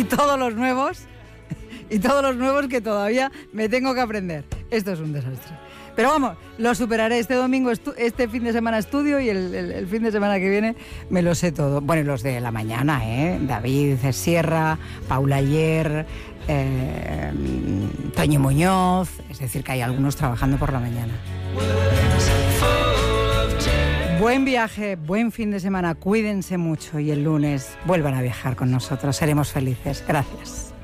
todos los nuevos que todavía me tengo que aprender. Esto es un desastre. Pero vamos, lo superaré. Este domingo, este fin de semana estudio y el fin de semana que viene me lo sé todo. Bueno, los de la mañana, David Sierra, Paula Ayer, Toñi Muñoz. Es decir, que hay algunos trabajando por la mañana. Buen viaje, buen fin de semana. Cuídense mucho y el lunes vuelvan a viajar con nosotros. Seremos felices. Gracias.